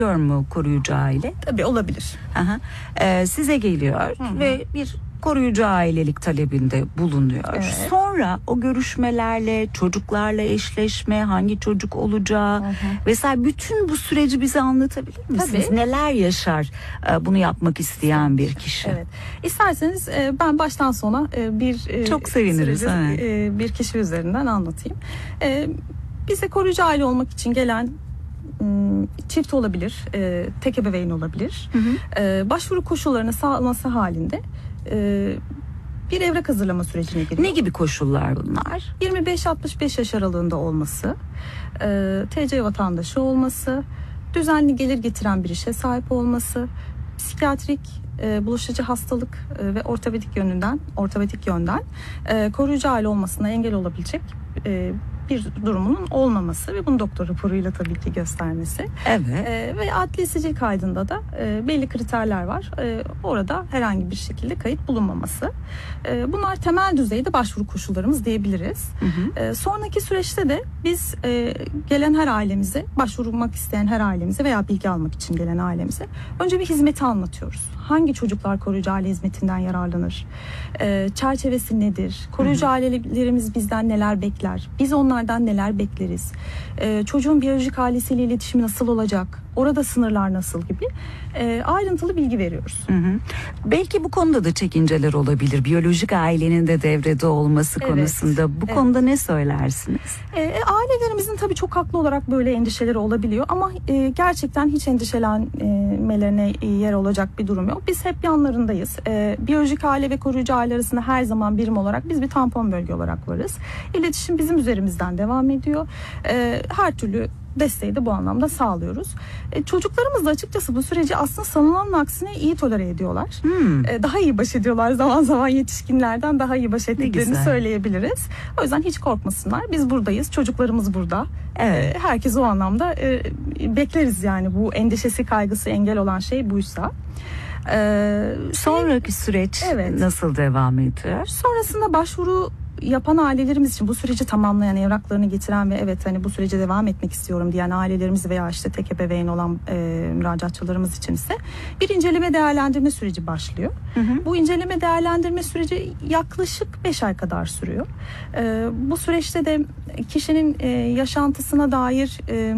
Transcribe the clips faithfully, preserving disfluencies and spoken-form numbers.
Gör mu koruyucu aile? Tabii olabilir. Aha. Ee, size geliyor Hı hı. ve bir koruyucu ailelik talebinde bulunuyor. Evet. Sonra o görüşmelerle, çocuklarla eşleşme, hangi çocuk olacağı Hı hı. vesaire, bütün bu süreci bize anlatabilir misiniz? Tabii. Neler yaşar e, bunu yapmak isteyen bir kişi? Evet. İsterseniz e, ben baştan sona e, bir e, Çok seviniriz, süreci, evet. e, bir kişi üzerinden anlatayım. E, bize koruyucu aile olmak için gelen m, çift olabilir, e, tek ebeveyn olabilir. Hı hı. E, başvuru koşullarını sağlaması halinde e, bir evrak hazırlama sürecine giriyor. Ne gibi koşullar bunlar? yirmi beş altmış beş yaş aralığında olması, e, T C vatandaşı olması, düzenli gelir getiren bir işe sahip olması, psikiyatrik, e, bulaşıcı hastalık e, ve ortopedik yönünden, ortopedik yönden e, koruyucu aile olmasına engel olabilecek e, bir durumunun olmaması ve bunu doktor raporuyla tabii ki göstermesi. Evet. E, ve adli sicil kaydında da e, belli kriterler var. E, orada herhangi bir şekilde kayıt bulunmaması. E, bunlar temel düzeyde başvuru koşullarımız diyebiliriz. Hı hı. E, sonraki süreçte de biz e, gelen her ailemize, başvurmak isteyen her ailemize veya bilgi almak için gelen ailemize önce bir hizmeti anlatıyoruz. Hangi çocuklar koruyucu aile hizmetinden yararlanır? E, çerçevesi nedir? Koruyucu ailelerimiz bizden neler bekler? Biz onlardan neler bekleriz? E, çocuğun biyolojik ailesiyle iletişimi nasıl olacak? Orada sınırlar nasıl gibi e, ayrıntılı bilgi veriyoruz. Hı hı. Belki bu konuda da çekinceler olabilir. Biyolojik ailenin de devrede olması Evet, konusunda. Bu evet. konuda ne söylersiniz? E, ailelerimizin tabii çok haklı olarak böyle endişeleri olabiliyor ama e, gerçekten hiç endişelenmelerine yer olacak bir durum yok. Biz hep yanlarındayız. E, biyolojik aile ve koruyucu aile arasında her zaman birim olarak biz bir tampon bölge olarak varız. İletişim bizim üzerimizden devam ediyor. E, her türlü desteği de bu anlamda sağlıyoruz. E, çocuklarımız da açıkçası bu süreci aslında sanılanın aksine iyi tolere ediyorlar. Hmm. E, daha iyi baş ediyorlar. Zaman zaman yetişkinlerden daha iyi baş ettiklerini güzel. söyleyebiliriz. O yüzden hiç korkmasınlar. Biz buradayız. Çocuklarımız burada. Evet. E, herkes o anlamda e, bekleriz yani. Bu endişesi, kaygısı engel olan şey buysa. E, Sonraki süreç Evet. nasıl devam ediyor? Sonrasında başvuru yapan ailelerimiz için, bu süreci tamamlayan, evraklarını getiren ve evet hani bu sürece devam etmek istiyorum diyen ailelerimiz veya işte tek ebeveyn olan e, müracaatçılarımız için ise bir inceleme değerlendirme süreci başlıyor. Hı hı. Bu inceleme değerlendirme süreci yaklaşık beş ay kadar sürüyor. E, bu süreçte de kişinin e, yaşantısına dair e,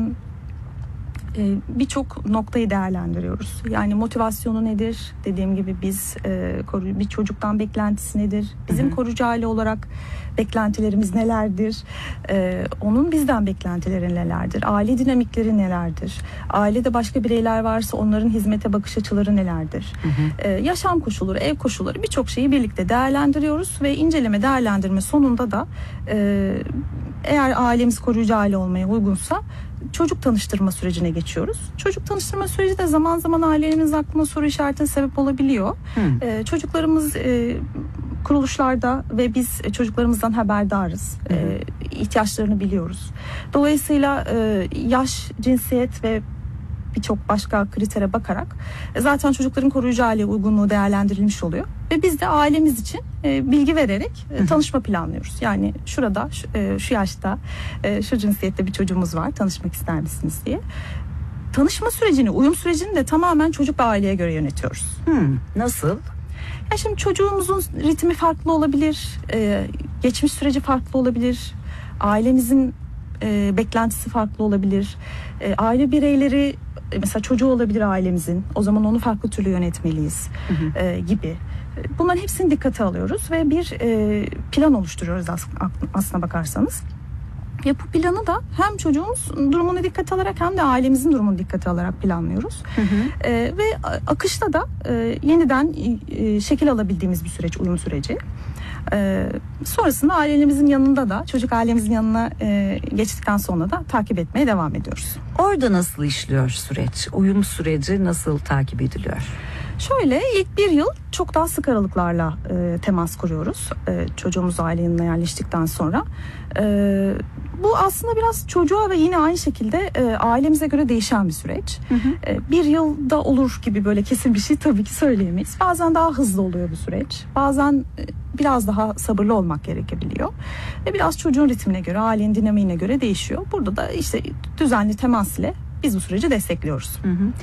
e, birçok noktayı değerlendiriyoruz. Yani motivasyonu nedir? Dediğim gibi biz e, koru- bir çocuktan beklentisi nedir? Bizim Hı hı. koruyucu aile olarak beklentilerimiz nelerdir? E, onun bizden beklentileri nelerdir? Aile dinamikleri nelerdir? Ailede başka bireyler varsa onların hizmete bakış açıları nelerdir? Hı hı. E, yaşam koşulları, ev koşulları, birçok şeyi birlikte değerlendiriyoruz ve inceleme değerlendirme sonunda da e, eğer ailemiz koruyucu aile olmaya uygunsa çocuk tanıştırma sürecine geçiyoruz. Çocuk tanıştırma süreci de zaman zaman ailelerimiz aklına soru işaretine sebep olabiliyor. Hı. Ee, çocuklarımız e, kuruluşlarda ve biz çocuklarımızdan haberdarız. Hı hı. Ee, ihtiyaçlarını biliyoruz. Dolayısıyla e, yaş, cinsiyet ve birçok başka kritere bakarak e, zaten çocukların koruyucu aile uygunluğu değerlendirilmiş oluyor. Ve biz de ailemiz için e, bilgi vererek e, tanışma planlıyoruz. Yani şurada, şu, e, şu yaşta, e, şu cinsiyette bir çocuğumuz var, tanışmak ister misiniz diye. Tanışma sürecini, uyum sürecini de tamamen çocuk ve aileye göre yönetiyoruz. Hmm. Nasıl? Ya şimdi çocuğumuzun ritmi farklı olabilir, e, geçmiş süreci farklı olabilir, ailemizin e, beklentisi farklı olabilir, e, aile bireyleri e, mesela çocuğu olabilir ailemizin, o zaman onu farklı türlü yönetmeliyiz Hı hı. e, gibi. Bunların hepsini dikkate alıyoruz ve bir e, plan oluşturuyoruz as- aslına bakarsanız. Ve bu planı da hem çocuğumuz durumunu dikkate alarak hem de ailemizin durumunu dikkate alarak planlıyoruz. Hı hı. Ee, ve akışta da e, yeniden e, şekil alabildiğimiz bir süreç, uyum süreci. Ee, sonrasında ailelerimizin yanında da, çocuk ailemizin yanına e, geçtikten sonra da takip etmeye devam ediyoruz. Orada nasıl işliyor süreç? Uyum süreci nasıl takip ediliyor? Şöyle, ilk bir yıl çok daha sık aralıklarla e, temas kuruyoruz. E, çocuğumuz aile yanına yerleştikten sonra. E, bu aslında biraz çocuğa ve yine aynı şekilde e, ailemize göre değişen bir süreç. Hı hı. E, bir yılda olur gibi böyle kesin bir şey tabii ki söyleyemeyiz. Bazen daha hızlı oluyor bu süreç. Bazen e, biraz daha sabırlı olmak gerekebiliyor. Ve biraz çocuğun ritmine göre, ailenin dinamiğine göre değişiyor. Burada da işte düzenli temas ile biz bu süreci destekliyoruz. Hı hı.